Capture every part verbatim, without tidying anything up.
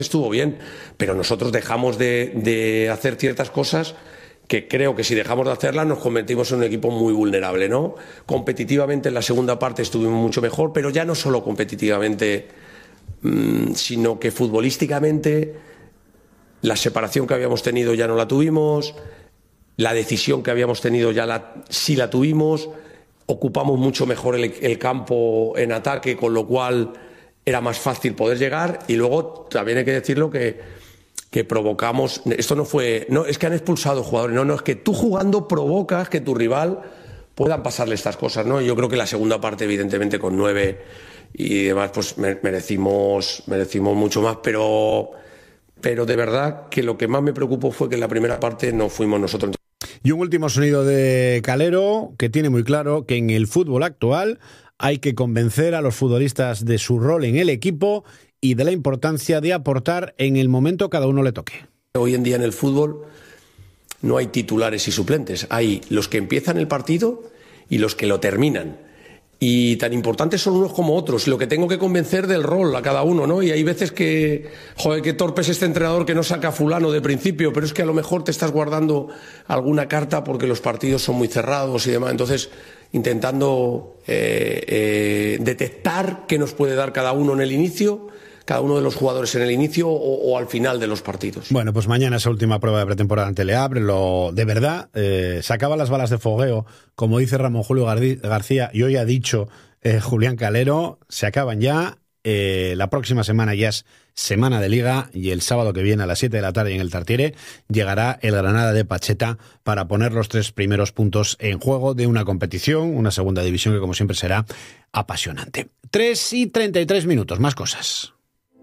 estuvo bien, pero nosotros dejamos de, de hacer ciertas cosas que creo que si dejamos de hacerlas nos convertimos en un equipo muy vulnerable, ¿no? Competitivamente en la segunda parte estuvimos mucho mejor, pero ya no solo competitivamente, mmm, sino que futbolísticamente la separación que habíamos tenido ya no la tuvimos, la decisión que habíamos tenido ya la, sí la tuvimos, ocupamos mucho mejor el, el campo en ataque, con lo cual era más fácil poder llegar, y luego también hay que decirlo que que provocamos, esto no fue, no es que han expulsado jugadores, no, no, es que tú jugando provocas que tu rival puedan pasarle estas cosas, ¿no? Yo creo que la segunda parte, evidentemente, con nueve y demás, pues merecimos, merecimos mucho más, pero, pero de verdad que lo que más me preocupó fue que en la primera parte no fuimos nosotros. Y un último sonido de Calero, que tiene muy claro que en el fútbol actual hay que convencer a los futbolistas de su rol en el equipo y de la importancia de aportar en el momento que cada uno le toque. Hoy en día en el fútbol no hay titulares y suplentes, hay los que empiezan el partido y los que lo terminan. Y tan importantes son unos como otros, lo que tengo que convencer del rol a cada uno, ¿no? Y hay veces que, joder, qué torpe es este entrenador que no saca a fulano de principio, pero es que a lo mejor te estás guardando alguna carta porque los partidos son muy cerrados y demás. Entonces, intentando eh, eh, detectar qué nos puede dar cada uno en el inicio, cada uno de los jugadores en el inicio o, o al final de los partidos. Bueno, pues mañana esa última prueba de pretemporada ante Le Havre, lo de verdad, eh, se acaban las balas de fogueo, como dice Ramón Julio García, y hoy ha dicho eh, Julián Calero, se acaban ya, eh, la próxima semana ya es semana de Liga, y el sábado que viene a las siete de la tarde en el Tartiere llegará el Granada de Pacheta para poner los tres primeros puntos en juego de una competición, una segunda división que como siempre será apasionante. tres y treinta y tres minutos, más cosas.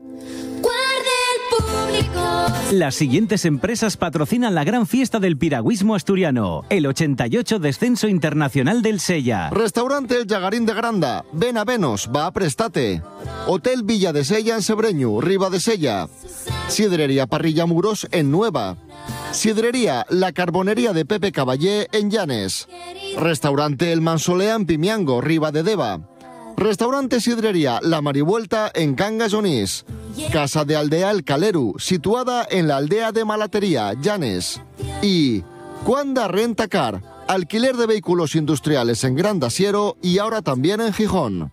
Las siguientes empresas patrocinan la gran fiesta del piragüismo asturiano, el ochenta y ocho Descenso Internacional del Sella. Restaurante El Llagarín de Granda, ven a Venos, va a Prestate. Hotel Villa de Sella en Sebreñu, Riba de Sella. Sidrería Parrilla Muros en Nueva. Sidrería La Carbonería de Pepe Caballé en Llanes. Restaurante El Mansolea en Pimiango, Riba de Deva. Restaurante Sidrería La Marivuelta en Cangas Onís. Casa de Aldea El Caleru, situada en la aldea de Malatería, Llanes. Y Cuanda Renta Car, alquiler de vehículos industriales en Gran Dasiero y ahora también en Gijón.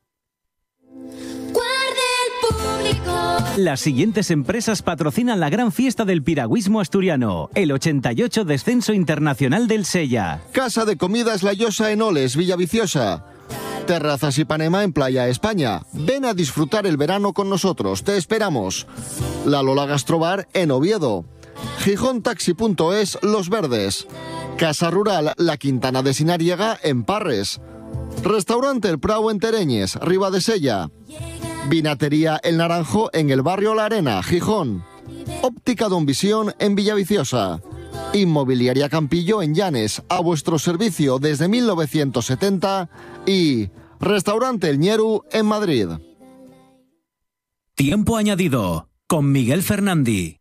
Las siguientes empresas patrocinan la gran fiesta del piragüismo asturiano, el ochenta y ocho Descenso Internacional del Sella. Casa de Comidas La Llosa en Oles, Villaviciosa. Terrazas Ipanema en Playa España. Ven a disfrutar el verano con nosotros, te esperamos. La Lola Gastrobar en Oviedo. Gijón Taxi punto es Los Verdes. Casa Rural La Quintana de Sinariega en Parres. Restaurante El Prau en Tereñes, Riba de Sella. Vinatería El Naranjo en el barrio La Arena, Gijón. Óptica Don Visión en Villaviciosa. Inmobiliaria Campillo en Llanes, a vuestro servicio desde mil novecientos setenta. Y Restaurante El Ñeru en Madrid. Tiempo añadido con Miguel Fernandi.